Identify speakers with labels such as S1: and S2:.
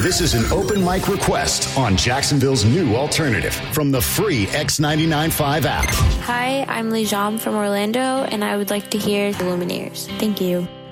S1: This is an open mic request on Jacksonville's new alternative from the free X99.5 app.
S2: Hi, I'm Lee Jom from Orlando, and I would like to hear the Lumineers. Thank you.